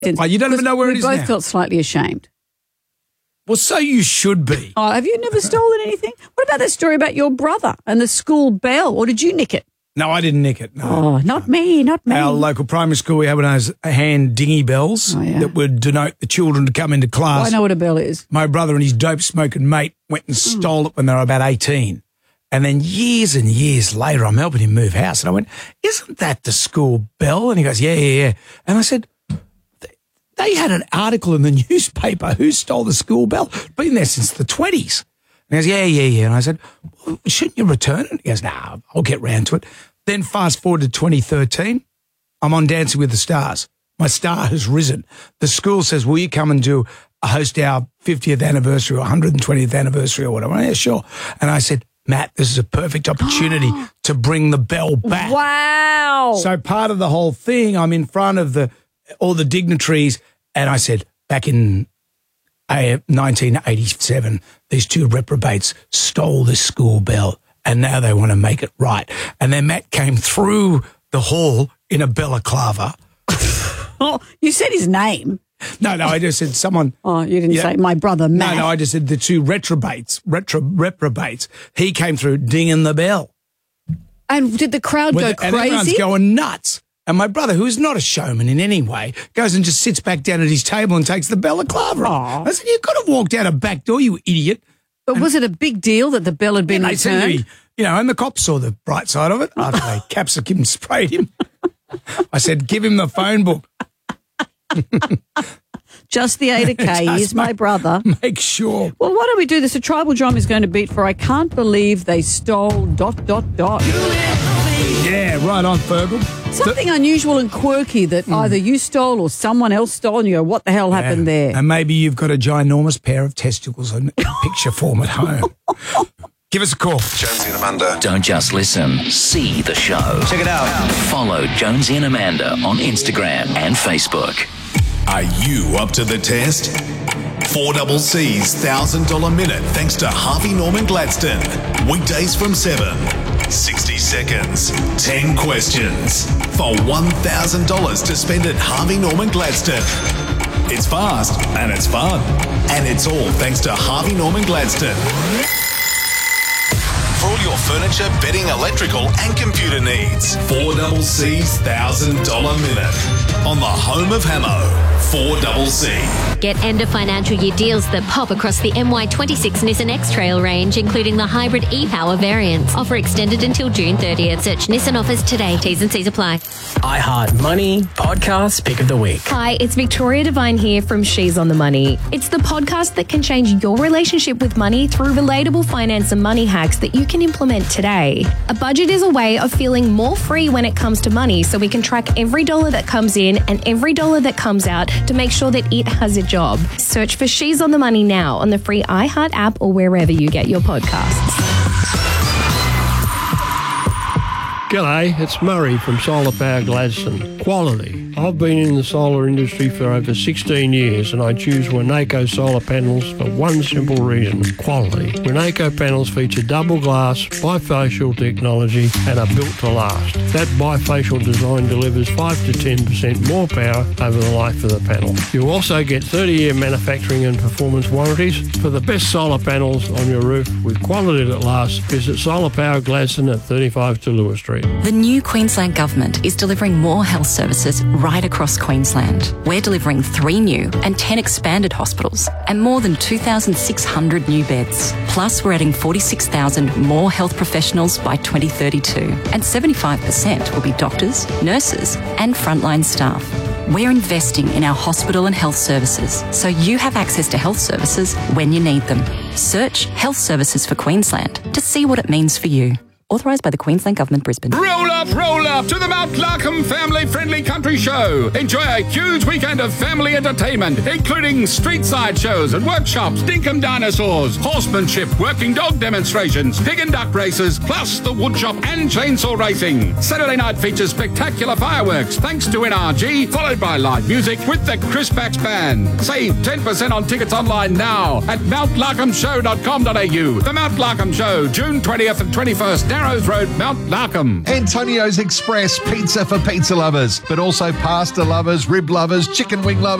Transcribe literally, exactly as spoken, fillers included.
Oh, you don't even know where we it is both now. felt slightly ashamed. Well, so you should be. Oh, have you never stolen anything? What about that story about your brother and the school bell? Or did you nick it? No, I didn't nick it. No. Oh, not me, not me. Our local primary school, we had one of those hand dingy bells Oh, yeah. that would denote the children to come into class. I know what a bell is. My brother and his dope-smoking mate went and stole it when they were about eighteen. And then years and years later, I'm helping him move house. And I went, isn't that the school bell? And he goes, yeah, yeah, yeah. And I said, they had an article in the newspaper, who stole the school bell? Been there since the twenties. And he goes, yeah, yeah, yeah. And I said, well, shouldn't you return it? He goes, nah, I'll get round to it. Then fast forward to twenty thirteen, I'm on Dancing with the Stars. My star has risen. The school says, will you come and do a host our fiftieth anniversary or one hundred twentieth anniversary or whatever? Yeah, sure. And I said, Matt, this is a perfect opportunity to bring the bell back. Wow. So part of the whole thing, I'm in front of the all the dignitaries, and I said, back in nineteen eighty-seven, these two reprobates stole this school bell, and now they want to make it right. And then Matt came through the hall in a balaclava. Oh, you said his name. No, no, I just said someone. Oh, you didn't Yeah. say my brother Matt. No, no, I just said the two retrobates, retro, reprobates. He came through dinging the bell. And did the crowd With- go and everyone's crazy? going nuts. And my brother, who is not a showman in any way, goes and just sits back down at his table and takes the balaclava off. Aw. I said, you could have walked out a back door, you idiot. But was it a big deal that the bell had been And they said to returned? me, you know, and the cops saw the bright side of it after they capsicum sprayed him. I said, give him the phone book. Just the Ada K. Just He's my make- brother. Make sure. Well, why don't we do this? A tribal drum is going to beat for I can't believe they stole dot, dot, dot. Yeah, right on, Fergal. Something unusual and quirky that either you stole or someone else stole and you go, what the hell happened Yeah. there? And maybe you've got a ginormous pair of testicles in picture form at home. Give us a call. Jonesy and Amanda. Don't just listen, see the show. Check it out. Follow Jonesy and Amanda on Instagram and Facebook. Are you up to the test? four double C's one thousand dollars minute thanks to Harvey Norman Gladstone. Weekdays from seven. sixty seconds. ten questions. For one thousand dollars to spend at Harvey Norman Gladstone. It's fast and it's fun. And it's all thanks to Harvey Norman Gladstone. For all your furniture, bedding, electrical and computer needs. four double C's one thousand dollars minute. On the home of Hamo. four double C. Get end of financial year deals that pop across the M Y twenty-six Nissan X-Trail range, including the hybrid e-Power variants. Offer extended until June thirtieth. Search Nissan offers today. T's and C's apply. iHeart Money Podcast Pick of the Week. Hi, it's Victoria Devine here from She's on the Money. It's the podcast that can change your relationship with money through relatable finance and money hacks that you can implement today. A budget is a way of feeling more free when it comes to money, so we can track every dollar that comes in and every dollar that comes out to make sure that it has a job. Search for She's on the Money now on the free iHeart app or wherever you get your podcasts. G'day, it's Murray from Solar Power Gladstone. Quality. I've been in the solar industry for over sixteen years and I choose Winnaco solar panels for one simple reason, quality. Winnaco panels feature double glass, bifacial technology and are built to last. That bifacial design delivers five to ten percent more power over the life of the panel. You'll also get thirty year manufacturing and performance warranties. For the best solar panels on your roof with quality that lasts, visit Solar Power Gladstone at thirty-five to Lewis Street. The new Queensland Government is delivering more health services right across Queensland. We're delivering three new and ten expanded hospitals and more than two thousand six hundred new beds. Plus, we're adding forty-six thousand more health professionals by twenty thirty-two, and seventy-five percent will be doctors, nurses and frontline staff. We're investing in our hospital and health services so you have access to health services when you need them. Search Health Services for Queensland to see what it means for you. Authorised by the Queensland Government, Brisbane. Roll up, roll up to the Mount Larkham family-friendly country show. Enjoy a huge weekend of family entertainment, including street-side shows and workshops, dinkum dinosaurs, horsemanship, working dog demonstrations, pig and duck races, plus the woodshop and chainsaw racing. Saturday night features spectacular fireworks, thanks to N R G, followed by live music with the Chris Bax Band. Save ten percent on tickets online now at mount larkham show dot com dot a u. The Mount Larkham Show, June twentieth and twenty-first, Narrows Road, Mount Larkham. Antonio's Express, pizza for pizza lovers, but also pasta lovers, rib lovers, chicken wing lovers.